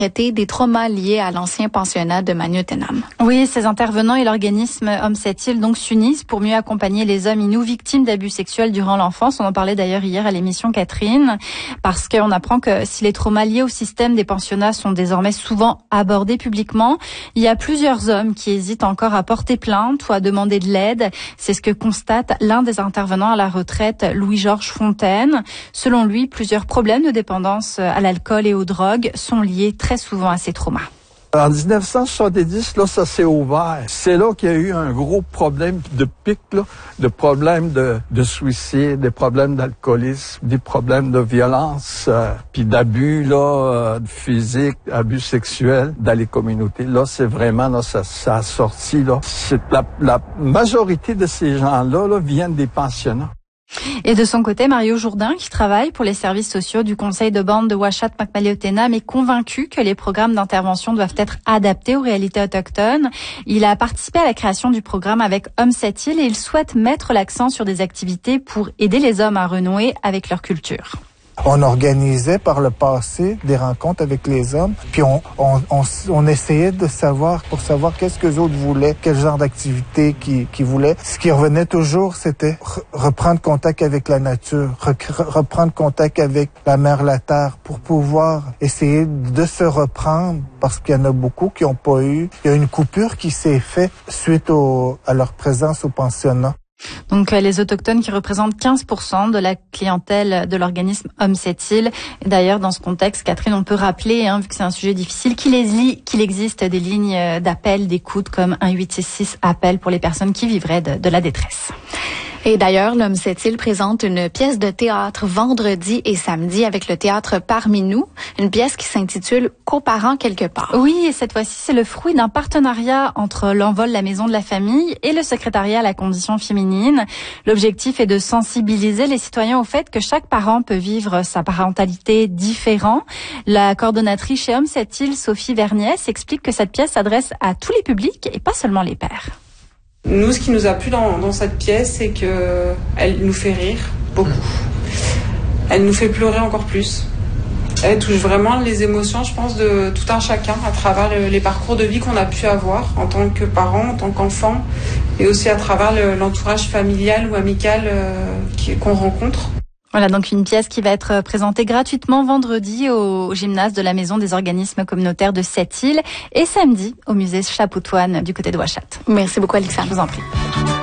traiter des traumas liés à l'ancien pensionnat de Magnotenam. Oui, ces intervenants et l'organisme Hommes Cette Île donc s'unissent pour mieux accompagner les hommes inuits victimes d'abus sexuels durant l'enfance. On en parlait d'ailleurs hier à l'émission Catherine, parce qu'on apprend que si les traumas liés au système des pensionnats sont désormais souvent abordés publiquement, il y a plusieurs hommes qui hésitent encore à porter plainte ou à demander de l'aide. C'est ce que constate l'un des intervenants à la retraite, Louis-Georges Fontaine. Selon lui, plusieurs problèmes de dépendance à l'alcool et aux drogues sont liés très souvent à ces traumas. En 1970, là, ça s'est ouvert. C'est là qu'il y a eu un gros problème de pic, là, de problèmes de suicide, des problèmes d'alcoolisme, des problèmes de violence, puis d'abus là, physiques, abus sexuels dans les communautés. Là, c'est vraiment, là, ça a sorti, là. C'est la majorité de ces gens-là là, viennent des pensionnats. Et de son côté, Mario Jourdain, qui travaille pour les services sociaux du conseil de bande de Ouachat-Makmaliotena, est convaincu que les programmes d'intervention doivent être adaptés aux réalités autochtones. Il a participé à la création du programme avec Hommes Cette Île et il souhaite mettre l'accent sur des activités pour aider les hommes à renouer avec leur culture. On organisait par le passé des rencontres avec les hommes, puis on essayait de savoir, pour savoir qu'est-ce que les autres voulaient, quel genre d'activité qu'ils voulaient. Ce qui revenait toujours, c'était reprendre contact avec la nature, reprendre contact avec la mer, la terre, pour pouvoir essayer de se reprendre, parce qu'il y en a beaucoup qui n'ont pas eu. Il y a une coupure qui s'est faite suite à leur présence au pensionnat. Donc les autochtones qui représentent 15% de la clientèle de l'organisme Hommes Cette Île. Et d'ailleurs, dans ce contexte, Catherine, on peut rappeler, vu que c'est un sujet difficile, qu'il existe des lignes d'appel, d'écoute comme 1866 appel pour les personnes qui vivraient de la détresse. Et d'ailleurs, l'Homme Cette Île présente une pièce de théâtre vendredi et samedi avec le théâtre Parmi nous, une pièce qui s'intitule Coparents quelque part. Oui, et cette fois-ci, c'est le fruit d'un partenariat entre l'Envol, la Maison de la Famille et le secrétariat à la condition féminine. L'objectif est de sensibiliser les citoyens au fait que chaque parent peut vivre sa parentalité différent. La coordonnatrice chez Hommes Cette Île, Sophie Verniès, explique que cette pièce s'adresse à tous les publics et pas seulement les pères. Nous, ce qui nous a plu dans cette pièce, c'est que elle nous fait rire beaucoup. Elle nous fait pleurer encore plus. Elle touche vraiment les émotions, je pense, de tout un chacun à travers les parcours de vie qu'on a pu avoir en tant que parent, en tant qu'enfant, et aussi à travers l'entourage familial ou amical qu'on rencontre. Voilà, donc une pièce qui va être présentée gratuitement vendredi au gymnase de la Maison des organismes communautaires de Cette Île et samedi au musée Chapoutoine du côté de Ouachat. Merci beaucoup, Alexandre. Je vous en prie.